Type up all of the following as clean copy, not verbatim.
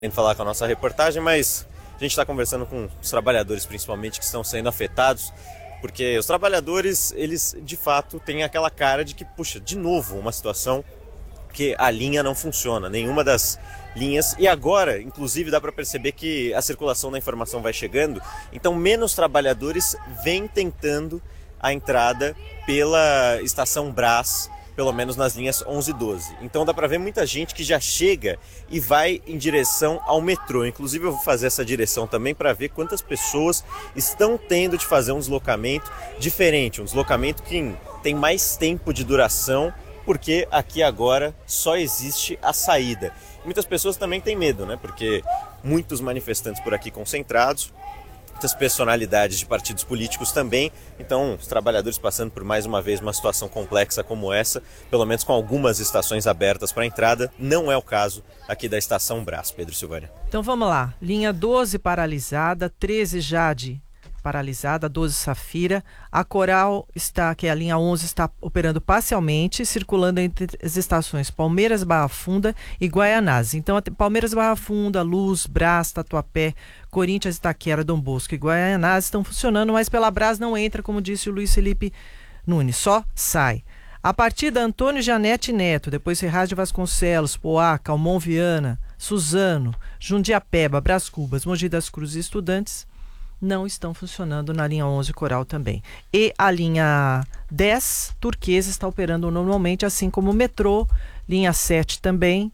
falar com a nossa reportagem, mas a gente está conversando com os trabalhadores principalmente que estão sendo afetados, porque os trabalhadores, eles de fato têm aquela cara de que, puxa, de novo uma situação que a linha não funciona, nenhuma das linhas, e agora, inclusive, dá para perceber que a circulação da informação vai chegando, então menos trabalhadores vêm tentando a entrada pela estação Brás, pelo menos nas linhas 11 e 12. Então dá para ver muita gente que já chega e vai em direção ao metrô. Inclusive eu vou fazer essa direção também para ver quantas pessoas estão tendo de fazer um deslocamento diferente, um deslocamento que tem mais tempo de duração, porque aqui agora só existe a saída. Muitas pessoas também têm medo, né? Porque muitos manifestantes por aqui concentrados, muitas personalidades de partidos políticos também, então os trabalhadores passando por mais uma vez uma situação complexa como essa, pelo menos com algumas estações abertas para entrada, não é o caso aqui da estação Brás, Pedro Silvânia. Então vamos lá, linha 12 paralisada, 13 Jade paralisada, 12 Safira, a Coral está, que é a linha 11, está operando parcialmente, circulando entre as estações Palmeiras, Barra Funda e Guaianazes. Então, Palmeiras, Barra Funda, Luz, Brás, Tatuapé, Corinthians, Itaquera, Dom Bosco e Guaianazes estão funcionando, mas pela Brás não entra, como disse o Luiz Felipe Nunes, só sai. A partir da Antônio Janete Neto, depois Ferraz de Vasconcelos, Poá, Calmon Viana, Suzano, Jundiapeba, Brás Cubas, Mogi das Cruzes e Estudantes, não estão funcionando na linha 11 Coral também. E a linha 10 Turquesa está operando normalmente, assim como o metrô, linha 7 também,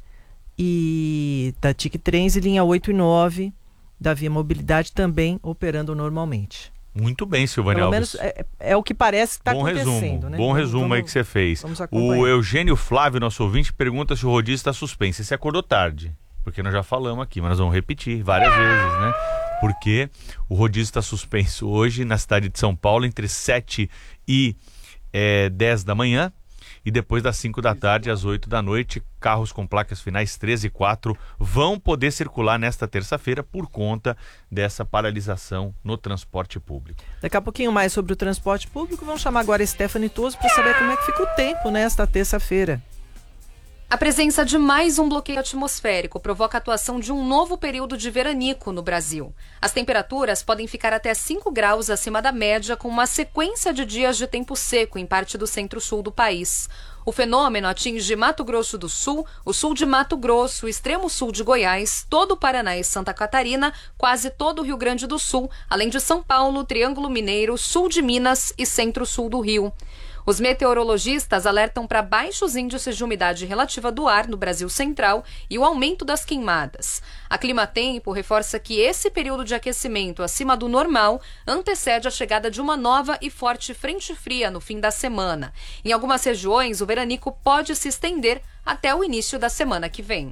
e da TIC Trens, e linha 8 e 9 da Via Mobilidade também operando normalmente. Muito bem, Silvânia Alves. Pelo menos é o que parece que está acontecendo. Resumo, né? Bom resumo aí que você fez. O Eugênio Flávio, nosso ouvinte, pergunta se o rodízio está suspenso. Você acordou tarde, porque nós já falamos aqui, mas nós vamos repetir várias vezes, né? Porque o rodízio está suspenso hoje na cidade de São Paulo entre 7 e 10 da manhã e depois das 5 da tarde às 8 da noite. Carros com placas finais 13 e 4 vão poder circular nesta terça-feira por conta dessa paralisação no transporte público. Daqui a pouquinho mais sobre o transporte público, vamos chamar agora a Stephanie Toso para saber como é que fica o tempo nesta terça-feira. A presença de mais um bloqueio atmosférico provoca a atuação de um novo período de veranico no Brasil. As temperaturas podem ficar até 5 graus acima da média, com uma sequência de dias de tempo seco em parte do centro-sul do país. O fenômeno atinge Mato Grosso do Sul, o sul de Mato Grosso, o extremo sul de Goiás, todo o Paraná e Santa Catarina, quase todo o Rio Grande do Sul, além de São Paulo, Triângulo Mineiro, sul de Minas e centro-sul do Rio. Os meteorologistas alertam para baixos índices de umidade relativa do ar no Brasil Central e o aumento das queimadas. A Climatempo reforça que esse período de aquecimento acima do normal antecede a chegada de uma nova e forte frente fria no fim da semana. Em algumas regiões, o veranico pode se estender até o início da semana que vem.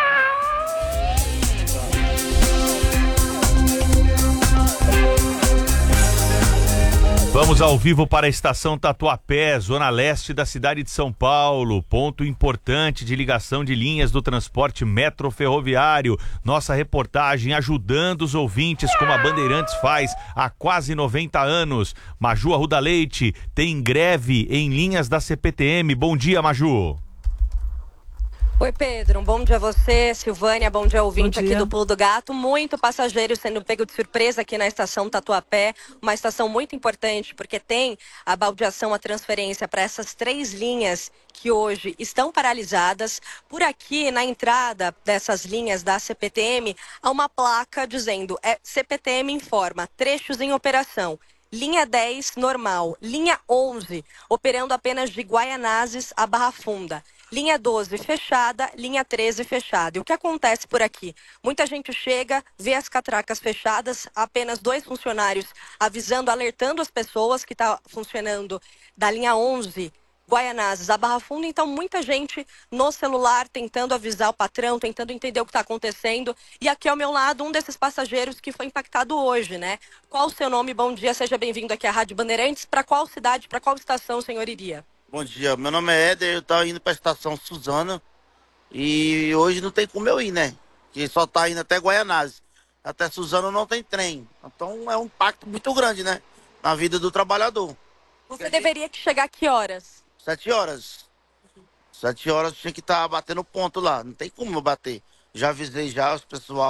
Vamos ao vivo para a estação Tatuapé, zona leste da cidade de São Paulo, ponto importante de ligação de linhas do transporte metroferroviário. Nossa reportagem ajudando os ouvintes, como a Bandeirantes faz há quase 90 anos. Maju Arruda Leite tem greve em linhas da CPTM. Bom dia, Maju. Oi, Pedro, um bom dia a você, Silvânia, bom dia ouvinte aqui do Pulo do Gato. Muito passageiro sendo pego de surpresa aqui na estação Tatuapé, uma estação muito importante porque tem a baldeação, a transferência para essas 3 linhas que hoje estão paralisadas. Por aqui, na entrada dessas linhas da CPTM, há uma placa dizendo CPTM informa, trechos em operação. Linha 10, normal. Linha 11, operando apenas de Guaianazes a Barra Funda. Linha 12 fechada, linha 13 fechada. E o que acontece por aqui? Muita gente chega, vê as catracas fechadas, apenas 2 funcionários avisando, alertando as pessoas que está funcionando da linha 11, Guaianazes, a Barra Funda. Então, muita gente no celular tentando avisar o patrão, tentando entender o que está acontecendo. E aqui ao meu lado, um desses passageiros que foi impactado hoje, né? Qual o seu nome? Bom dia, seja bem-vindo aqui à Rádio Bandeirantes. Para qual cidade, para qual estação o senhor iria? Bom dia, meu nome é Éder, eu estava indo para a estação Suzano e hoje não tem como eu ir, né? Que só tá indo até Guaianazes. Até Suzano não tem trem. Então é um impacto muito grande, né? Na vida do trabalhador. Você deveria chegar a que horas? 7 horas. 7 horas tinha que estar batendo ponto lá. Não tem como eu bater. Já avisei já os pessoal